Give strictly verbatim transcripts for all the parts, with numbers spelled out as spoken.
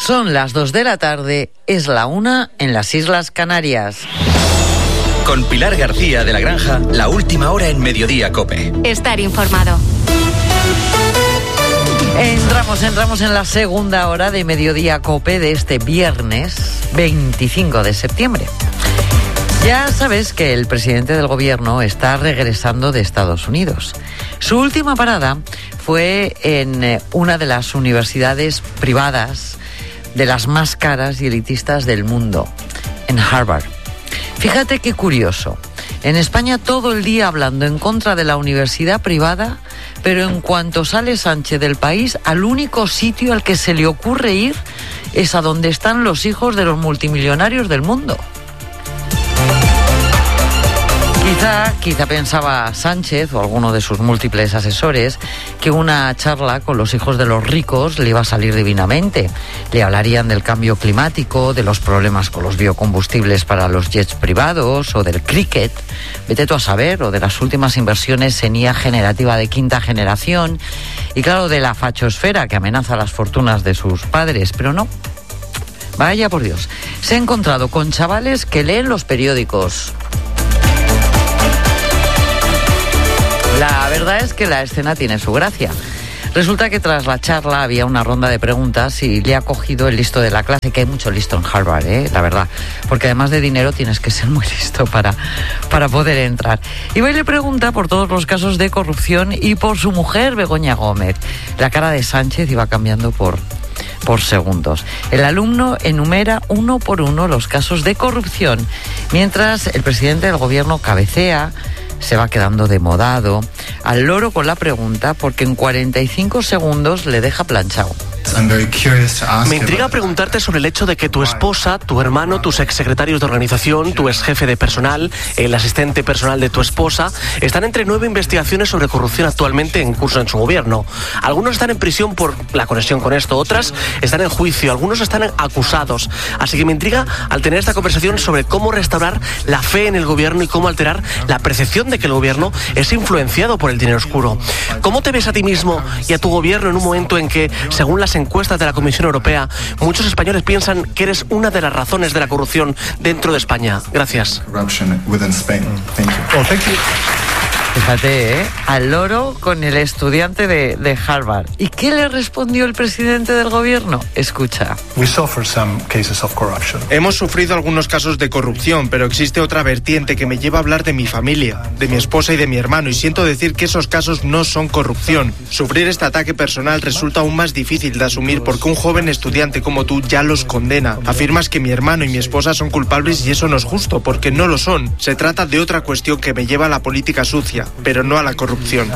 Son las dos de la tarde, es la una en las Islas Canarias. Con Pilar García de la Granja, la última hora en Mediodía COPE. Estar informado. Entramos, entramos en la segunda hora de Mediodía COPE de este viernes veinticinco de septiembre. Ya sabes que el presidente del gobierno está regresando de Estados Unidos. Su última parada fue en una de las universidades privadas de las más caras y elitistas del mundo, en Harvard. Fíjate qué curioso. En España todo el día hablando en contra de la universidad privada, pero en cuanto sale Sánchez del país, al único sitio al que se le ocurre ir es a donde están los hijos de los multimillonarios del mundo. Quizá, quizá pensaba Sánchez o alguno de sus múltiples asesores que una charla con los hijos de los ricos le iba a salir divinamente. Le hablarían del cambio climático, de los problemas con los biocombustibles para los jets privados o del cricket, vete tú a saber, o de las últimas inversiones en I A generativa de quinta generación y claro, de la fachosfera que amenaza las fortunas de sus padres, pero no. Vaya por Dios, se ha encontrado con chavales que leen los periódicos. La verdad es que la escena tiene su gracia. Resulta que tras la charla había una ronda de preguntas y le ha cogido el listo de la clase, que hay mucho listo en Harvard, ¿eh? La verdad. Porque además de dinero tienes que ser muy listo para, para poder entrar. Y va y le pregunta por todos los casos de corrupción y por su mujer, Begoña Gómez. La cara de Sánchez iba cambiando por... por segundos. El alumno enumera uno por uno los casos de corrupción, mientras el presidente del gobierno cabecea, se va quedando demodado, al loro con la pregunta, porque en cuarenta y cinco segundos le deja planchado. Me intriga preguntarte sobre el hecho de que tu esposa, tu hermano, tus exsecretarios de organización, tu exjefe de personal, el asistente personal de tu esposa, están entre nueve investigaciones sobre corrupción actualmente en curso en su gobierno. Algunos están en prisión por la conexión con esto, otras están en juicio, algunos están acusados. Así que me intriga al tener esta conversación sobre cómo restaurar la fe en el gobierno y cómo alterar la percepción de que el gobierno es influenciado por el dinero oscuro. ¿Cómo te ves a ti mismo y a tu gobierno en un momento en que, según las encuestas de la Comisión Europea, muchos españoles piensan que eres una de las razones de la corrupción dentro de España? Gracias. Fíjate, ¿eh? Al loro con el estudiante de, de Harvard. ¿Y qué le respondió el presidente del gobierno? Escucha. Hemos sufrido algunos casos de corrupción, pero existe otra vertiente que me lleva a hablar de mi familia, de mi esposa y de mi hermano, y siento decir que esos casos no son corrupción. Sufrir este ataque personal resulta aún más difícil de asumir porque un joven estudiante como tú ya los condena. Afirmas que mi hermano y mi esposa son culpables y eso no es justo, porque no lo son. Se trata de otra cuestión que me lleva a la política sucia, pero no a la corrupción.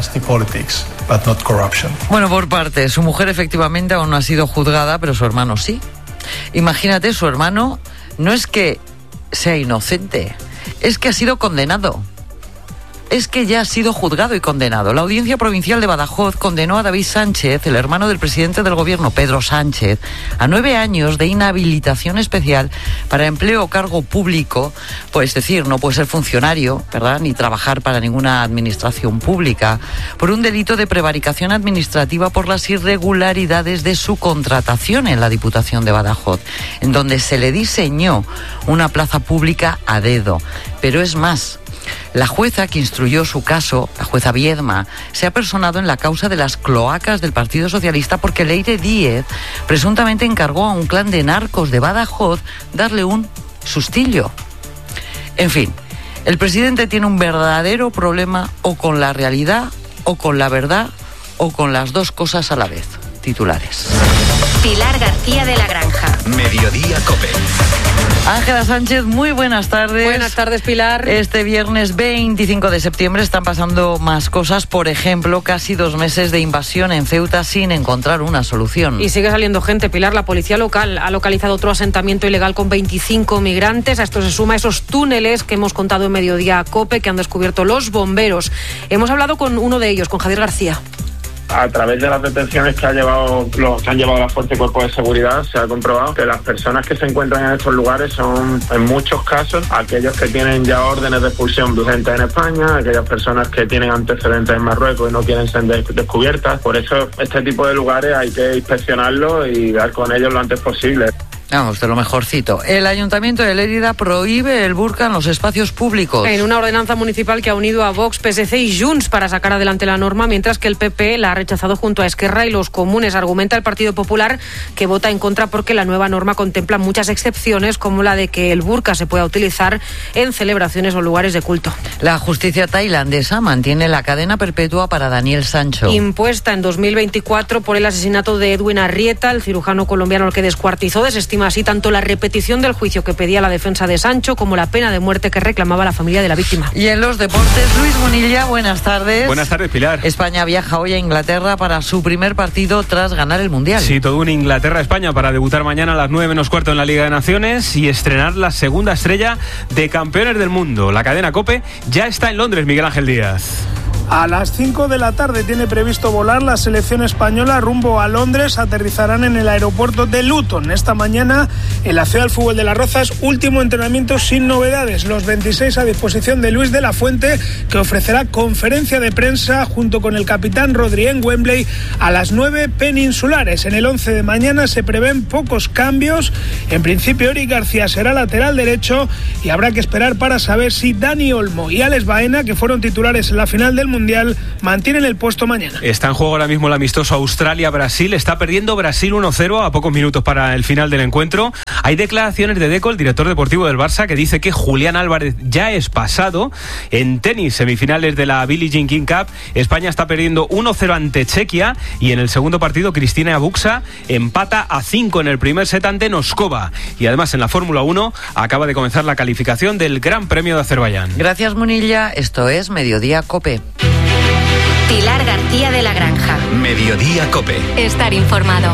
Bueno, por parte, su mujer efectivamente aún no ha sido juzgada, pero su hermano sí. Imagínate, su hermano no es que sea inocente, es que ha sido condenado. Es que ya ha sido juzgado y condenado. La Audiencia Provincial de Badajoz condenó a David Sánchez, el hermano del presidente del gobierno, Pedro Sánchez, a nueve años de inhabilitación especial para empleo o cargo público, pues es decir, no puede ser funcionario, ¿verdad?, ni trabajar para ninguna administración pública, por un delito de prevaricación administrativa por las irregularidades de su contratación en la Diputación de Badajoz, en donde se le diseñó una plaza pública a dedo. Pero es más, la jueza que instruyó su caso, la jueza Viedma, se ha personado en la causa de las cloacas del Partido Socialista porque Leire Díez presuntamente encargó a un clan de narcos de Badajoz darle un sustillo. En fin, el presidente tiene un verdadero problema o con la realidad, o con la verdad, o con las dos cosas a la vez. Titulares. Pilar García de la Granja. Mediodía COPE. Ángela Sánchez, muy buenas tardes. Buenas tardes, Pilar. Este viernes veinticinco de septiembre están pasando más cosas. Por ejemplo, casi dos meses de invasión en Ceuta sin encontrar una solución. Y sigue saliendo gente, Pilar. La policía local ha localizado otro asentamiento ilegal con veinticinco migrantes. A esto se suma esos túneles que hemos contado en Mediodía COPE que han descubierto los bomberos. Hemos hablado con uno de ellos, con Javier García. A través de las detenciones que, ha llevado, los, que han llevado la Fuerza y Cuerpos de Seguridad, se ha comprobado que las personas que se encuentran en estos lugares son, en muchos casos, aquellos que tienen ya órdenes de expulsión vigentes en España, aquellas personas que tienen antecedentes en Marruecos y no quieren ser de, descubiertas. Por eso, este tipo de lugares hay que inspeccionarlos y dar con ellos lo antes posible. Vamos, de lo mejorcito. El Ayuntamiento de Lérida prohíbe el burka en los espacios públicos. En una ordenanza municipal que ha unido a Vox, P S C y Junts para sacar adelante la norma, mientras que el P P la ha rechazado junto a Esquerra y los comunes. Argumenta el Partido Popular que vota en contra porque la nueva norma contempla muchas excepciones, como la de que el burka se pueda utilizar en celebraciones o lugares de culto. La justicia tailandesa mantiene la cadena perpetua para Daniel Sancho. Impuesta en dos mil veinticuatro por el asesinato de Edwin Arrieta, el cirujano colombiano al que descuartizó, desestima así tanto la repetición del juicio que pedía la defensa de Sancho como la pena de muerte que reclamaba la familia de la víctima. Y en los deportes, Luis Bonilla, buenas tardes. Buenas tardes, Pilar. España viaja hoy a Inglaterra para su primer partido tras ganar el Mundial. Sí, todo un Inglaterra-España para debutar mañana a las nueve menos cuarto en la Liga de Naciones y estrenar la segunda estrella de campeones del mundo. La cadena COPE ya está en Londres, Miguel Ángel Díaz. A las cinco de la tarde tiene previsto volar la selección española rumbo a Londres. Aterrizarán en el aeropuerto de Luton. Esta mañana, en la Ciudad del Fútbol de Las Rozas, último entrenamiento sin novedades. Los veintiséis a disposición de Luis de la Fuente, que ofrecerá conferencia de prensa junto con el capitán Rodri en Wembley a las nueve peninsulares. En el once de mañana se prevén pocos cambios. En principio, Eric García será lateral derecho y habrá que esperar para saber si Dani Olmo y Alex Baena, que fueron titulares en la final del Mundial, Mundial, mantienen el puesto mañana. Está en juego ahora mismo el amistoso Australia-Brasil. Está perdiendo Brasil uno cero a pocos minutos para el final del encuentro. Hay declaraciones de Deco, el director deportivo del Barça, que dice que Julián Álvarez ya es pasado. En tenis, semifinales de la Billie Jean King Cup, España está perdiendo uno cero ante Chequia y en el segundo partido Cristina Buxa empata a cinco en el primer set ante Noskova. Y además en la Fórmula uno acaba de comenzar la calificación del Gran Premio de Azerbaiyán. Gracias, Munilla. Esto es Mediodía COPE. Pilar García de la Granja. Mediodía COPE. Estar informado.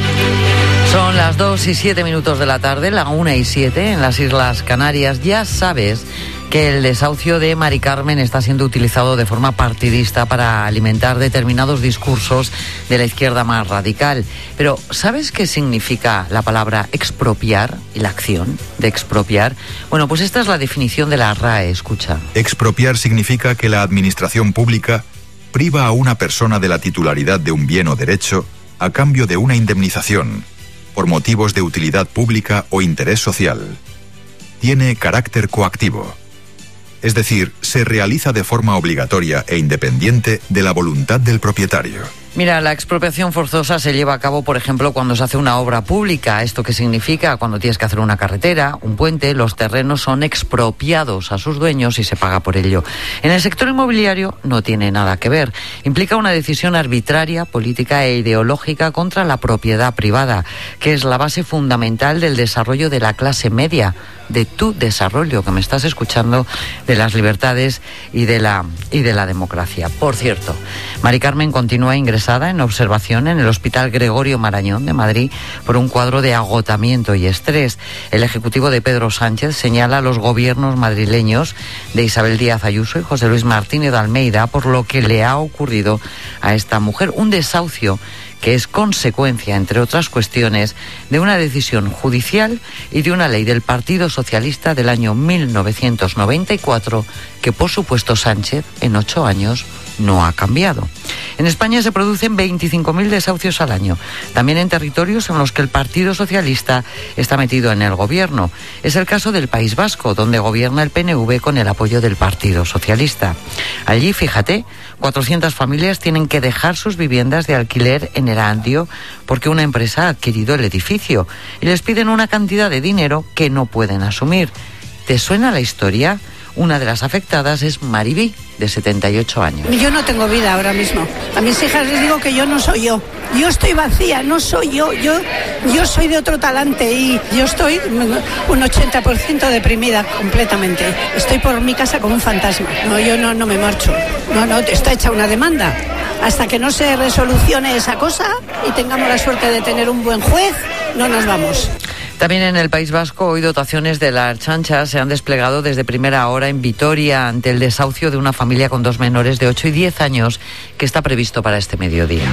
Son las dos y siete minutos de la tarde, la una y siete en las Islas Canarias. Ya sabes que el desahucio de Mari Carmen está siendo utilizado de forma partidista para alimentar determinados discursos de la izquierda más radical. Pero, ¿sabes qué significa la palabra expropiar y la acción de expropiar? Bueno, pues esta es la definición de la R A E, escucha. Expropiar significa que la administración pública priva a una persona de la titularidad de un bien o derecho a cambio de una indemnización por motivos de utilidad pública o interés social. Tiene carácter coactivo. Es decir, se realiza de forma obligatoria e independiente de la voluntad del propietario. Mira, la expropiación forzosa se lleva a cabo, por ejemplo, cuando se hace una obra pública. ¿Esto qué significa? Cuando tienes que hacer una carretera, un puente, los terrenos son expropiados a sus dueños y se paga por ello. En el sector inmobiliario no tiene nada que ver. Implica una decisión arbitraria, política e ideológica contra la propiedad privada, que es la base fundamental del desarrollo de la clase media, de tu desarrollo, que me estás escuchando, de las libertades y de la, y de la democracia. Por cierto, Mari Carmen continúa ingresada en observación en el Hospital Gregorio Marañón de Madrid por un cuadro de agotamiento y estrés. El ejecutivo de Pedro Sánchez señala a los gobiernos madrileños de Isabel Díaz Ayuso y José Luis Martínez de Almeida por lo que le ha ocurrido a esta mujer. Un desahucio que es consecuencia, entre otras cuestiones, de una decisión judicial y de una ley del Partido Socialista del año mil novecientos noventa y cuatro que, por supuesto, Sánchez en ocho años no ha cambiado. En España se producen veinticinco mil desahucios al año, también en territorios en los que el Partido Socialista está metido en el gobierno. Es el caso del País Vasco, donde gobierna el P N V con el apoyo del Partido Socialista. Allí, fíjate, cuatrocientas familias tienen que dejar sus viviendas de alquiler en Erandio porque una empresa ha adquirido el edificio y les piden una cantidad de dinero que no pueden asumir. ¿Te suena la historia? Una de las afectadas es Maribí, de setenta y ocho años. Yo no tengo vida ahora mismo. A mis hijas les digo que yo no soy yo. Yo estoy vacía, no soy yo. Yo, yo soy de otro talante y yo estoy un ochenta por ciento deprimida completamente. Estoy por mi casa como un fantasma. No, yo no, no me marcho. No, no, está hecha una demanda. Hasta que no se resolucione esa cosa y tengamos la suerte de tener un buen juez, no nos vamos. También en el País Vasco, hoy dotaciones de la Ertzaintza se han desplegado desde primera hora en Vitoria ante el desahucio de una familia con dos menores de ocho y diez años que está previsto para este mediodía.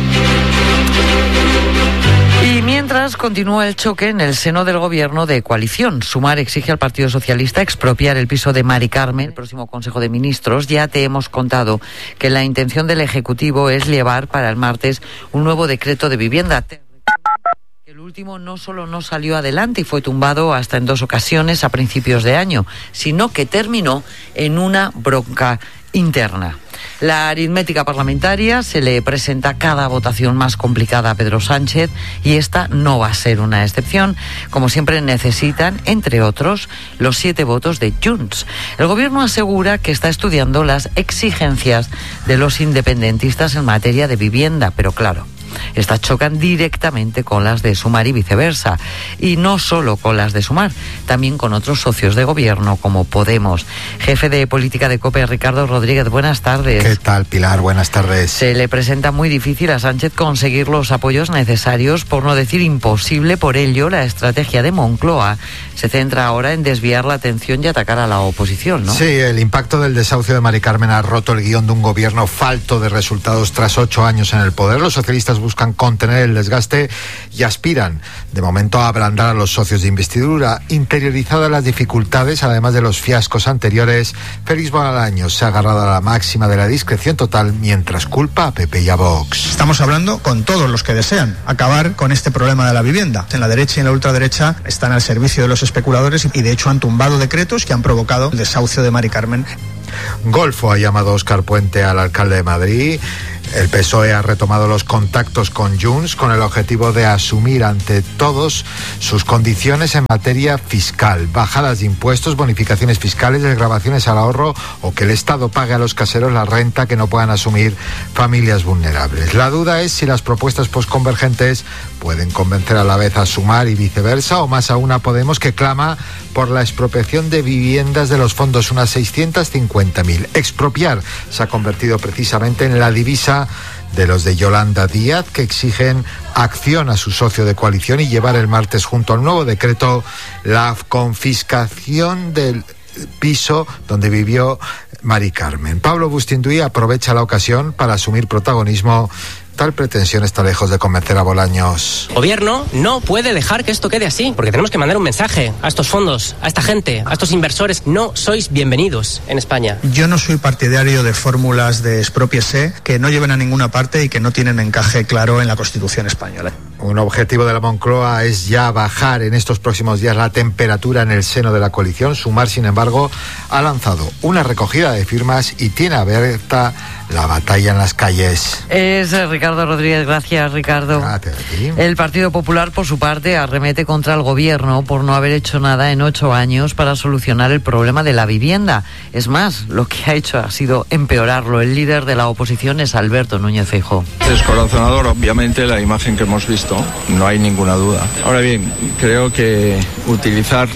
Y mientras continúa el choque en el seno del gobierno de coalición. Sumar exige al Partido Socialista expropiar el piso de Mari Carmen. El próximo Consejo de Ministros ya te hemos contado que la intención del Ejecutivo es llevar para el martes un nuevo decreto de vivienda. El último no solo no salió adelante y fue tumbado hasta en dos ocasiones a principios de año, sino que terminó en una bronca interna. La aritmética parlamentaria se le presenta cada votación más complicada a Pedro Sánchez y esta no va a ser una excepción. Como siempre necesitan, entre otros, los siete votos de Junts. El gobierno asegura que está estudiando las exigencias de los independentistas en materia de vivienda, pero claro, estas chocan directamente con las de Sumar y viceversa. Y no solo con las de Sumar, también con otros socios de gobierno como Podemos. Jefe de política de COPE, Ricardo Rodríguez, buenas tardes. ¿Qué tal, Pilar? Buenas tardes. Se le presenta muy difícil a Sánchez conseguir los apoyos necesarios, por no decir imposible. Por ello, la estrategia de Moncloa se centra ahora en desviar la atención y atacar a la oposición, ¿no? Sí, el impacto del desahucio de Mari Carmen ha roto el guión de un gobierno falto de resultados tras ocho años en el poder. Los socialistas buscan contener el desgaste y aspiran, de momento, a ablandar a los socios de investidura. Interiorizadas las dificultades, además de los fiascos anteriores, Félix Bolaños se ha agarrado a la máxima de la discreción total mientras culpa a P P y a Vox. Estamos hablando con todos los que desean acabar con este problema de la vivienda. En la derecha y en la ultraderecha están al servicio de los especuladores y de hecho han tumbado decretos que han provocado el desahucio de Mari Carmen. Golfo ha llamado a Óscar Puente al alcalde de Madrid. El P S O E ha retomado los contactos con Junts con el objetivo de asumir ante todos sus condiciones en materia fiscal, bajadas de impuestos, bonificaciones fiscales, desgravaciones al ahorro o que el Estado pague a los caseros la renta que no puedan asumir familias vulnerables. La duda es si las propuestas posconvergentes pueden convencer a la vez a Sumar y viceversa, o más aún a Podemos, que clama por la expropiación de viviendas de los fondos, unas seiscientas cincuenta mil. Expropiar se ha convertido precisamente en la divisa de los de Yolanda Díaz, que exigen acción a su socio de coalición y llevar el martes junto al nuevo decreto la confiscación del piso donde vivió Mari Carmen. Pablo Bustinduy aprovecha la ocasión para asumir protagonismo. Tal pretensión está lejos de convencer a Bolaños. El gobierno no puede dejar que esto quede así, porque tenemos que mandar un mensaje a estos fondos, a esta gente, a estos inversores. No sois bienvenidos en España. Yo no soy partidario de fórmulas de expropiese que no lleven a ninguna parte y que no tienen encaje claro en la Constitución española. Un objetivo de la Moncloa es ya bajar en estos próximos días la temperatura en el seno de la coalición. Sumar, sin embargo, ha lanzado una recogida de firmas y tiene abierta la batalla en las calles. Es Ricardo Rodríguez. Gracias, Ricardo. Gracias a ti. El Partido Popular, por su parte, arremete contra el gobierno por no haber hecho nada en ocho años para solucionar el problema de la vivienda. Es más, lo que ha hecho ha sido empeorarlo. El líder de la oposición es Alberto Núñez Feijóo. Descorazonador, obviamente, la imagen que hemos visto, no hay ninguna duda. Ahora bien, creo que utilizar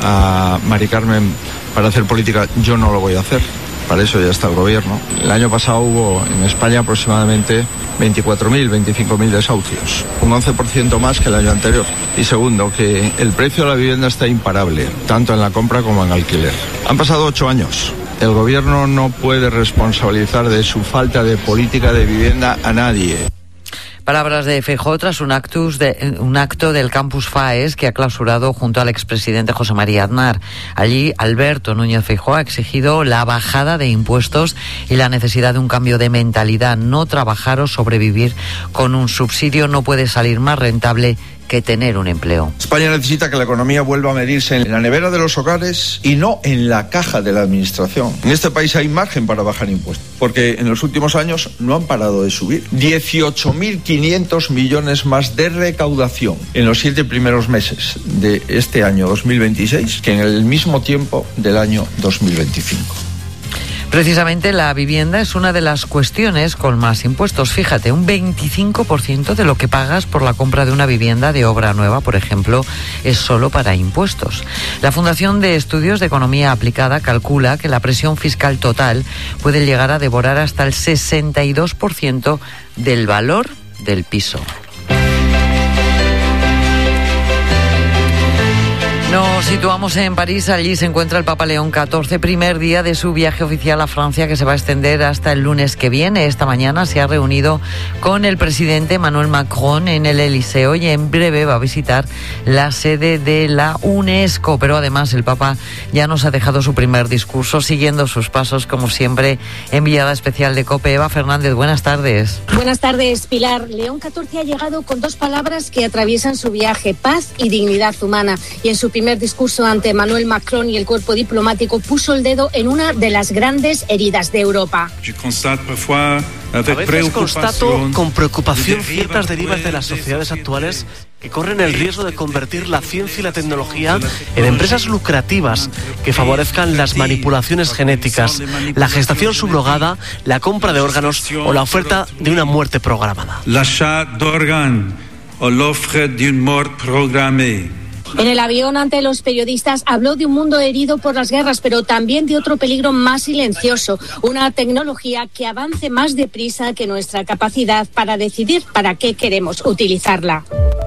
a Mari Carmen para hacer política, yo no lo voy a hacer. Para eso ya está el gobierno. El año pasado hubo en España aproximadamente veinticuatro mil, veinticinco mil desahucios, un once por ciento más que el año anterior. Y segundo, que el precio de la vivienda está imparable, tanto en la compra como en alquiler. Han pasado ocho años. El gobierno no puede responsabilizar de su falta de política de vivienda a nadie. Palabras de Feijóo tras un, actus de, un acto del Campus FAES que ha clausurado junto al expresidente José María Aznar. Allí, Alberto Núñez Feijóo ha exigido la bajada de impuestos y la necesidad de un cambio de mentalidad. No trabajar o sobrevivir con un subsidio no puede salir más rentable que tener un empleo. España necesita que la economía vuelva a medirse en la nevera de los hogares y no en la caja de la administración. En este país hay margen para bajar impuestos, porque en los últimos años no han parado de subir. dieciocho mil quinientos millones más de recaudación en los siete primeros meses de este año dos mil veintiséis que en el mismo tiempo del año dos mil veinticinco. Precisamente la vivienda es una de las cuestiones con más impuestos. Fíjate, un veinticinco por ciento de lo que pagas por la compra de una vivienda de obra nueva, por ejemplo, es solo para impuestos. La Fundación de Estudios de Economía Aplicada calcula que la presión fiscal total puede llegar a devorar hasta el sesenta y dos por ciento del valor del piso. Nos situamos en París, allí se encuentra el Papa León catorce, primer día de su viaje oficial a Francia que se va a extender hasta el lunes que viene. Esta mañana se ha reunido con el presidente Emmanuel Macron en el Eliseo y en breve va a visitar la sede de la UNESCO. Pero además el Papa ya nos ha dejado su primer discurso siguiendo sus pasos, como siempre, enviada especial de COPE. Eva Fernández, buenas tardes. Buenas tardes, Pilar. León catorce ha llegado con dos palabras que atraviesan su viaje: paz y dignidad humana. Y en su primer discurso ante Emmanuel Macron y el cuerpo diplomático puso el dedo en una de las grandes heridas de Europa. A veces constato con preocupación ciertas derivas de las sociedades actuales que corren el riesgo de convertir la ciencia y la tecnología en empresas lucrativas que favorezcan las manipulaciones genéticas, la gestación subrogada, la compra de órganos o la oferta de una muerte programada. L'achat d'organes o l'offre d'une mort programmée. En el avión ante los periodistas habló de un mundo herido por las guerras, pero también de otro peligro más silencioso, una tecnología que avance más deprisa que nuestra capacidad para decidir para qué queremos utilizarla.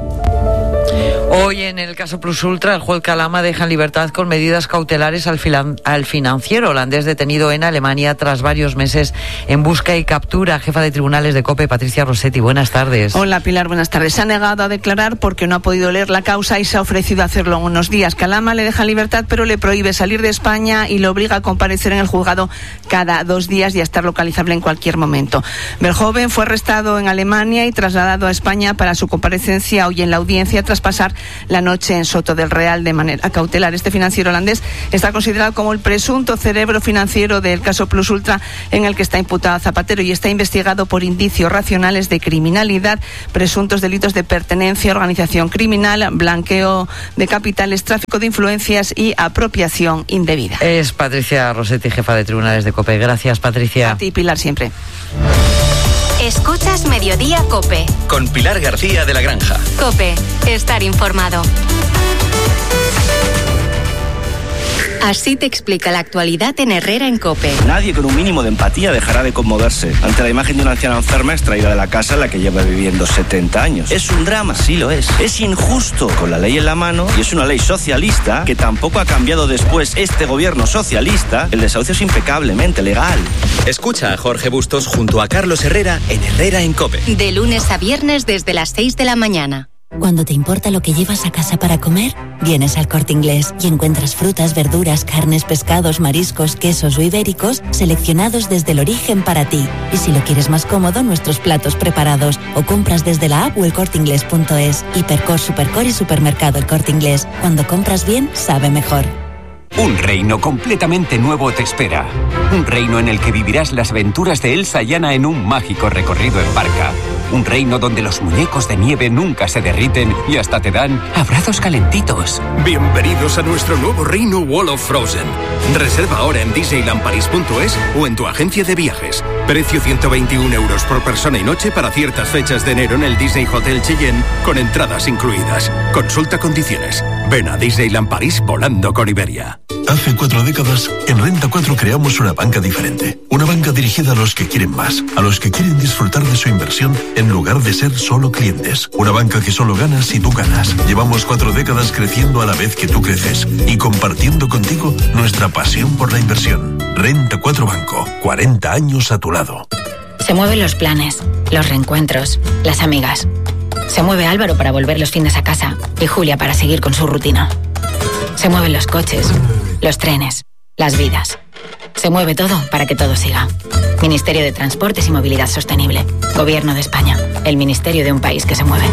Hoy en el caso Plus Ultra, el juez Calama deja en libertad con medidas cautelares al, filan, al financiero holandés detenido en Alemania tras varios meses en busca y captura. Jefa de tribunales de COPE, Patricia Rossetti, buenas tardes. Hola Pilar, buenas tardes. Se ha negado a declarar porque no ha podido leer la causa y se ha ofrecido a hacerlo en unos días. Calama le deja en libertad pero le prohíbe salir de España y le obliga a comparecer en el juzgado cada dos días y a estar localizable en cualquier momento. Verhoeven fue arrestado en Alemania y trasladado a España para su comparecencia hoy en la audiencia tras pasar la noche en Soto del Real de manera cautelar. Este financiero holandés está considerado como el presunto cerebro financiero del caso Plus Ultra, en el que está imputado Zapatero, y está investigado por indicios racionales de criminalidad, presuntos delitos de pertenencia a organización criminal, blanqueo de capitales, tráfico de influencias y apropiación indebida. Es Patricia Rossetti, jefa de tribunales de COPE. Gracias, Patricia. A ti, Pilar, siempre. Escuchas Mediodía COPE. Con Pilar García de la Granja. COPE. Estar informado. Así te explica la actualidad en Herrera en COPE. Nadie con un mínimo de empatía dejará de conmoverse ante la imagen de una anciana enferma extraída de la casa en la que lleva viviendo setenta años. Es un drama, sí lo es. Es injusto con la ley en la mano y es una ley socialista que tampoco ha cambiado después este gobierno socialista. El desahucio es impecablemente legal. Escucha a Jorge Bustos junto a Carlos Herrera en Herrera en COPE. De lunes a viernes desde las seis de la mañana. Cuando te importa lo que llevas a casa para comer, vienes al Corte Inglés y encuentras frutas, verduras, carnes, pescados, mariscos, quesos o ibéricos seleccionados desde el origen para ti. Y si lo quieres más cómodo, nuestros platos preparados o compras desde la app o el corte inglés punto es. Hipercor, Supercor y Supermercado El Corte Inglés. Cuando compras bien, sabe mejor. Un reino completamente nuevo te espera. Un reino en el que vivirás las aventuras de Elsa y Anna en un mágico recorrido en barca. Un reino donde los muñecos de nieve nunca se derriten y hasta te dan abrazos calentitos. Bienvenidos a nuestro nuevo reino Wall of Frozen. Reserva ahora en disneyland paris punto es o en tu agencia de viajes. Precio ciento veintiún euros por persona y noche para ciertas fechas de enero en el Disney Hotel Cheyenne con entradas incluidas. Consulta condiciones. Ven a Disneyland París volando con Iberia. Hace cuatro décadas, en Renta cuatro creamos una banca diferente. Una banca dirigida a los que quieren más, a los que quieren disfrutar de su inversión en lugar de ser solo clientes. Una banca que solo gana si tú ganas. Llevamos cuatro décadas creciendo a la vez que tú creces y compartiendo contigo nuestra pasión por la inversión. Renta cuatro Banco, cuarenta años a tu lado. Se mueven los planes, los reencuentros, las amigas. Se mueve Álvaro para volver los fines a casa y Julia para seguir con su rutina. Se mueven los coches, los trenes, las vidas. Se mueve todo para que todo siga. Ministerio de Transportes y Movilidad Sostenible. Gobierno de España. El ministerio de un país que se mueve.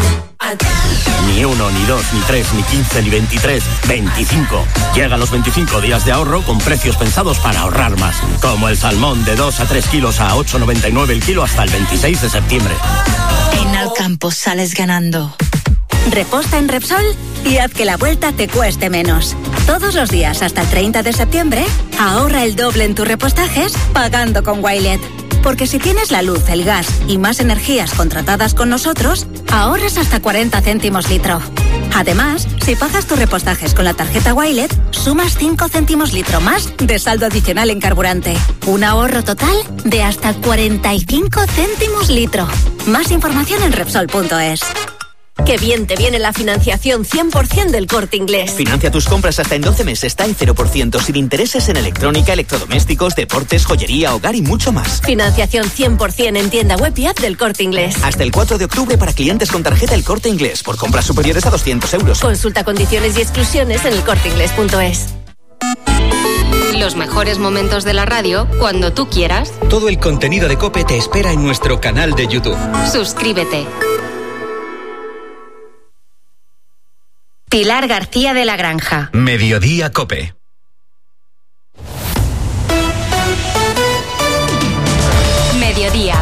Ni uno, ni dos, ni tres, ni quince, ni veintitrés, veinticinco. Llegan los veinticinco días de ahorro con precios pensados para ahorrar más. Como el salmón de dos a tres kilos a ocho noventa y nueve el kilo hasta el veintiséis de septiembre. En Alcampo sales ganando. Reposta en Repsol y haz que la vuelta te cueste menos. Todos los días hasta el treinta de septiembre, ahorra el doble en tus repostajes pagando con Wilet. Porque si tienes la luz, el gas y más energías contratadas con nosotros, ahorras hasta cuarenta céntimos litro. Además, si pagas tus repostajes con la tarjeta Wilet, sumas cinco céntimos litro más de saldo adicional en carburante. Un ahorro total de hasta cuarenta y cinco céntimos litro. Más información en Repsol punto es. Qué bien te viene la financiación cien por ciento del Corte Inglés. Financia tus compras hasta en doce meses, está en cero por ciento, sin intereses en electrónica, electrodomésticos, deportes, joyería, hogar y mucho más. Financiación cien por ciento en tienda web y app del Corte Inglés. Hasta el cuatro de octubre para clientes con tarjeta El Corte Inglés, por compras superiores a doscientos euros. Consulta condiciones y exclusiones en el corte inglés punto es. Los mejores momentos de la radio cuando tú quieras. Todo el contenido de COPE te espera en nuestro canal de YouTube. Suscríbete. Pilar García de la Granja. Mediodía COPE. Mediodía.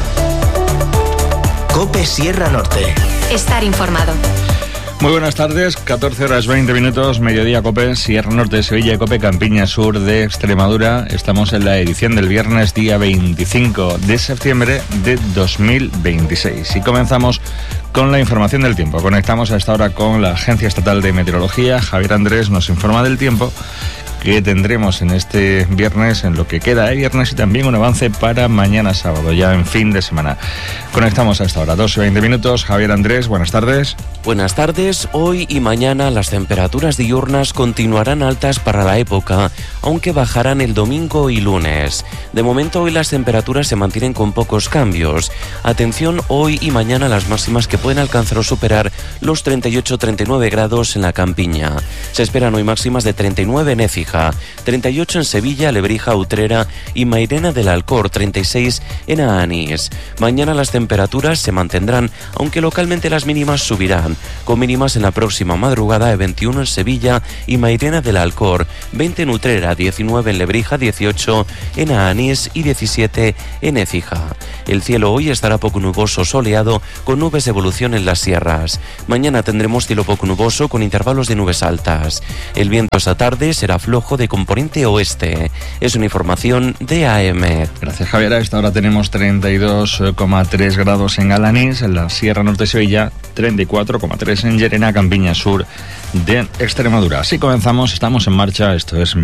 COPE Sierra Norte. Estar informado. Muy buenas tardes, catorce horas veinte minutos, Mediodía COPE, Sierra Norte de Sevilla y COPE Campiña Sur de Extremadura. Estamos en la edición del viernes día veinticinco de septiembre de dos mil veintiséis y comenzamos con la información del tiempo. Conectamos a esta hora con la Agencia Estatal de Meteorología. Javier Andrés nos informa del tiempo que tendremos en este viernes, en lo que queda de viernes, y también un avance para mañana sábado, ya en fin de semana. Conectamos a esta hora, dos y veinte minutos. Javier Andrés, buenas tardes. Buenas tardes. Hoy y mañana las temperaturas diurnas continuarán altas para la época, aunque bajarán el domingo y lunes. De momento hoy las temperaturas se mantienen con pocos cambios. Atención, hoy y mañana las máximas que pueden alcanzar o superar los treinta y ocho a treinta y nueve grados en la Campiña. Se esperan hoy máximas de treinta y nueve en Écija, treinta y ocho en Sevilla, Lebrija, Utrera y Mairena del Alcor, treinta y seis en Aanís. Mañana las temperaturas se mantendrán, aunque localmente las mínimas subirán, con mínimas en la próxima madrugada de veintiuno en Sevilla y Mairena del Alcor, veinte en Utrera, diecinueve en Lebrija, dieciocho en Aanís y diecisiete en Écija. El cielo hoy estará poco nuboso, soleado, con nubes de evolución en las sierras. Mañana tendremos cielo poco nuboso con intervalos de nubes altas. El viento esta tarde será flojo de componente oeste. Es una información de A M. Gracias, Javier. A esta hora tenemos treinta y dos coma tres grados en Alanís, en la Sierra Norte de Sevilla, treinta y cuatro coma tres en Llerena, Campiña Sur de Extremadura. Así comenzamos, estamos en marcha, esto es